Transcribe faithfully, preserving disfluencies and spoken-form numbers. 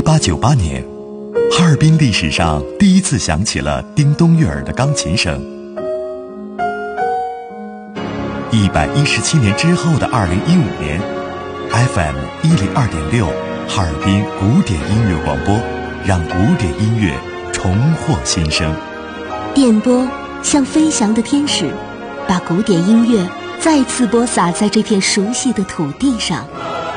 八九八年，哈尔滨历史上第一次响起了叮咚悦耳的钢琴声。一百一十七年之后的二零一五年 ，F M 一零二点六，哈尔滨古典音乐广播，让古典音乐重获新生。 电波像飞翔的天使，把古典音乐再次播撒在这片熟悉的土地上。